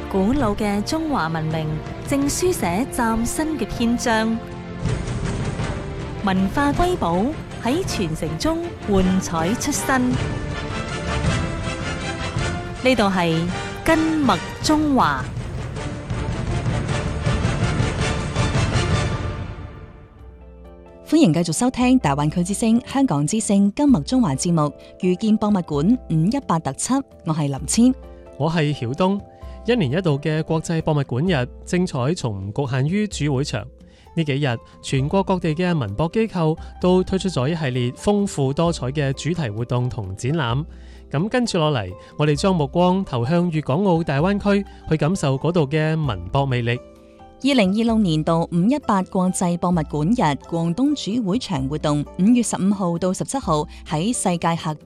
古老嘅中華文明正書寫嶄新嘅篇章，文化瑰寶喺傳承中喚彩出新。呢度係根脈中華。 歡迎繼續收聽大灣區之聲、香港之聲根脈中華節目，遇見博物館518特輯，我係林千， 我係曉東。一年一度嘅國際博物館日精彩從唔局限於主會場，呢幾日全國各地嘅文博機構都推出咗一系列豐富多彩嘅主題活動同展覽。咁跟住落嚟，我哋將目光投向粵港澳大灣區，去感受嗰度嘅文博魅力。 2026年度518國際博物館日廣東主會場活動5月15號到17號喺世界客